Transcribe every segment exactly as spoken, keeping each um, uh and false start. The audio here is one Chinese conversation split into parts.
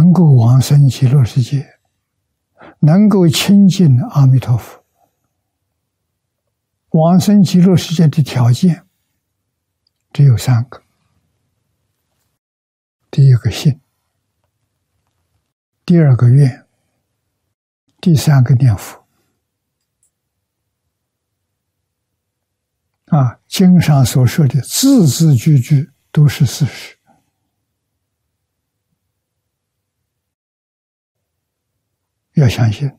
能够往生极乐世界，能够亲近阿弥陀佛。往生极乐世界的条件只有三个：第一个信，第二个愿，第三个念佛。啊，经上所说的字字句句都是事实。要相信，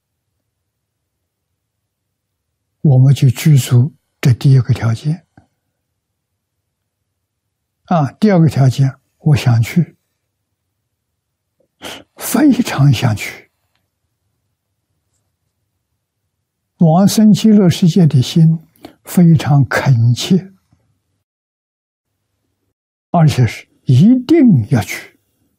我们就具足这第一个条件。啊，第二个条件，我想去，非常想去。往生极乐世界的心非常恳切，而且是一定要去。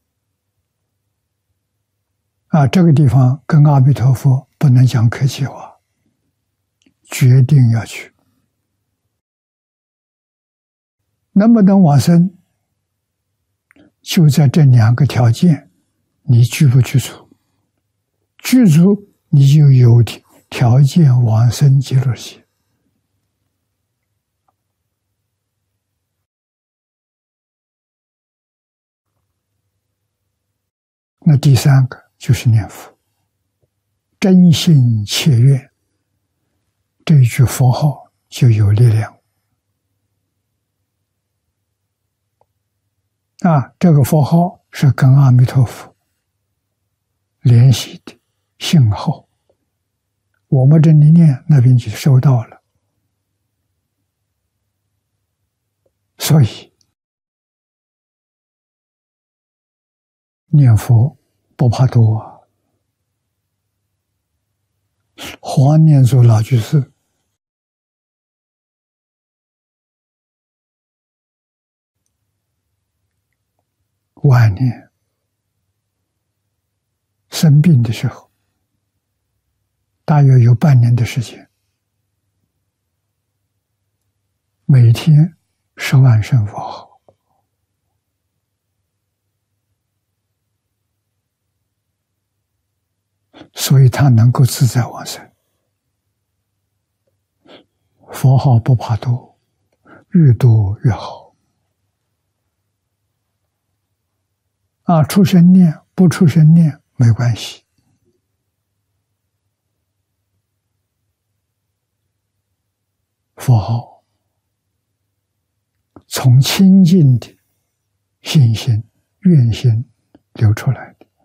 啊，这个地方跟阿弥陀佛不能讲客气话，决定要去。能不能往生，就在这两个条件，你具不具足？具足，你就有条件往生极乐世界。那第三个就是念佛，真心切愿，这一句佛号就有力量。啊，这个佛号是跟阿弥陀佛联系的信号，我们这里念，那边就收到了。所以念佛不怕多啊。黄念祖老居士晚年生病的时候，大约有半年的时间，每天十万声佛号。所以他能够自在往生。佛号不怕多，越多越好。啊，出声念不出声念没关系。佛号从清净的信心、愿心流出来的，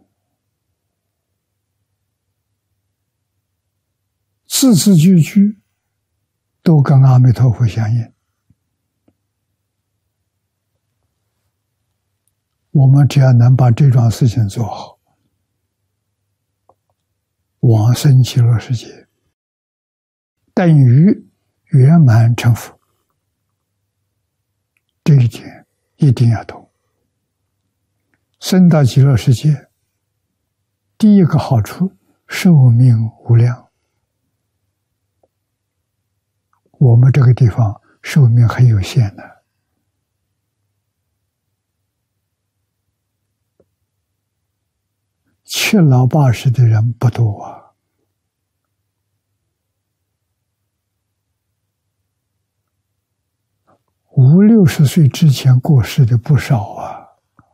字字句句都跟阿弥陀佛相应。我们只要能把这桩事情做好，往生极乐世界等于圆满成佛。这一点一定要懂。生到极乐世界，第一个好处，寿命无量。我们这个地方寿命很有限的，七老八十的人不多啊。五六十岁之前过世的不少啊，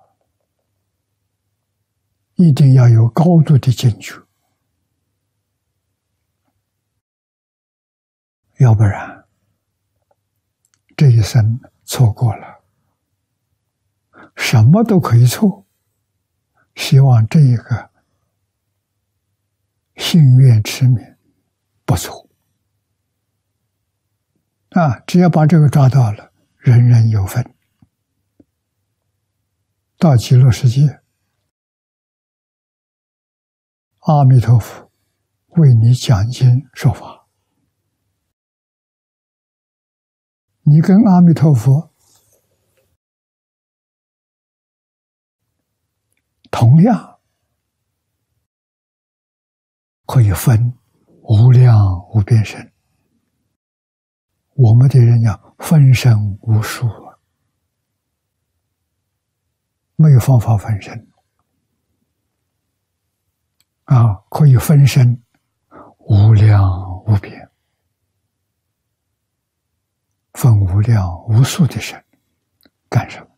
一定要有高度的警觉，要不然这一生错过了，什么都可以错。希望这一个信愿持名不错啊！只要把这个抓到了，人人有份。到极乐世界，阿弥陀佛为你讲经说法，你跟阿弥陀佛同样可以分无量无边身。我们的人要分身无数啊，没有方法分身。 啊，可以分身无量无边，分无量无数的身，干什么？